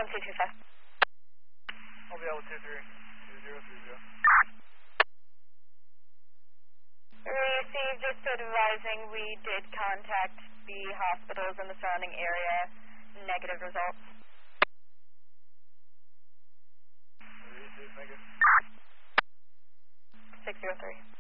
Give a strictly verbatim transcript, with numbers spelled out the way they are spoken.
two two five. I'll be able to two three two zero three zero. Received, just advising we did contact the hospitals in the surrounding area. Negative results. Received, thank you. six zero three.